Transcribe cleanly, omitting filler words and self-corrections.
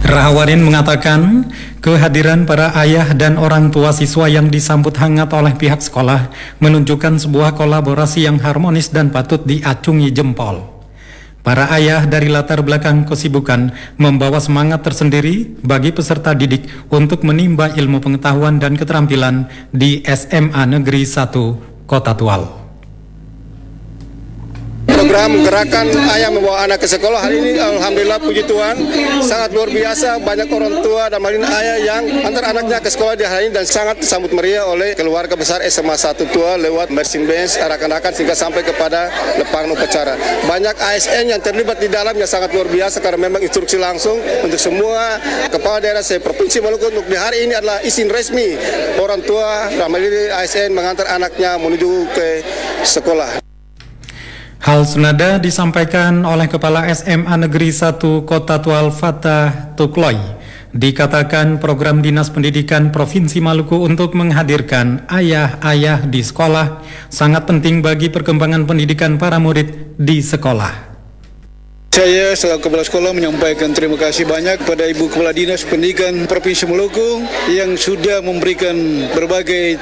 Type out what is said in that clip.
Rahawarin mengatakan, kehadiran para ayah dan orang tua siswa yang disambut hangat oleh pihak sekolah menunjukkan sebuah kolaborasi yang harmonis dan patut diacungi jempol. Para ayah dari latar belakang kesibukan membawa semangat tersendiri bagi peserta didik untuk menimba ilmu pengetahuan dan keterampilan di SMA Negeri 1 Kota Tual. Program gerakan ayah membawa anak ke sekolah hari ini, alhamdulillah puji Tuhan, sangat luar biasa. Banyak orang tua dan malin ayah yang antar anaknya ke sekolah di hari ini dan sangat disambut meriah oleh keluarga besar SMA 1 Tua lewat marching band, arak-arakan sehingga sampai kepada lapangan upacara. Banyak ASN yang terlibat di dalamnya, sangat luar biasa karena memang instruksi langsung untuk semua kepala daerah Provinsi Maluku untuk di hari ini adalah izin resmi orang tua dan malin ASN mengantar anaknya menuju ke sekolah. Hal senada disampaikan oleh Kepala SMA Negeri 1 Kota Tual Fatah Tukloy. Dikatakan program Dinas Pendidikan Provinsi Maluku untuk menghadirkan ayah-ayah di sekolah sangat penting bagi perkembangan pendidikan para murid di sekolah. Saya selaku Kepala Sekolah menyampaikan terima kasih banyak kepada Ibu Kepala Dinas Pendidikan Provinsi Maluku yang sudah memberikan berbagai